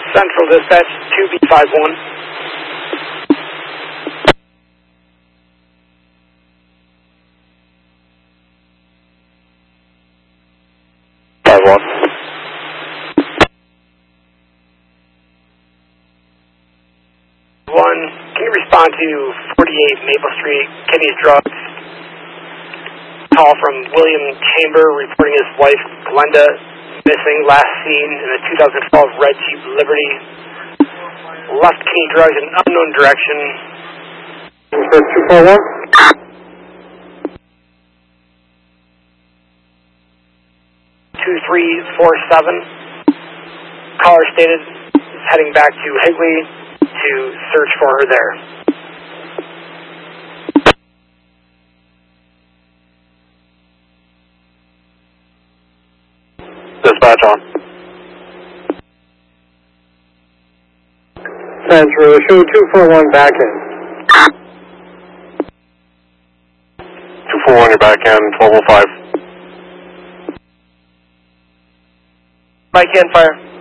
Central Dispatch 2B51. 51. Can you respond to 48 Maple Street, Kenny's Drugs? Call from William Chamber reporting his wife, Glenda, missing, last seen in a 2012 red Jeep Liberty. Left Kenny Drugs in unknown direction. 241. 2347. Caller stated is heading back to Higley to search for her there. Dispatch on. Transfer, show 241 back in. 241, you're back in, 1205. Mike in, fire.